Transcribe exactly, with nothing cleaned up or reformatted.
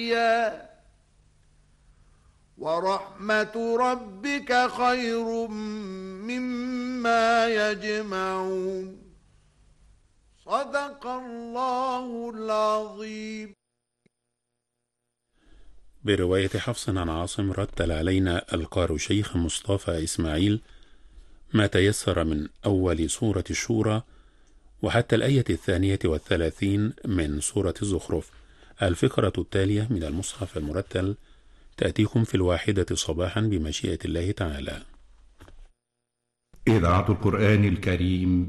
ورحمة ربك خير مما يجمعون. صدق الله العظيم. برواية حفص عن عاصم رتل علينا القارئ شيخ مصطفى إسماعيل ما تيسر من أول سورة الشورى وحتى الآية الثانية والثلاثين من سورة الزخرف. الفقرة التالية من المصحف المرتل تأتيكم في الواحدة صباحا بمشيئة الله تعالى. إذاعة القرآن الكريم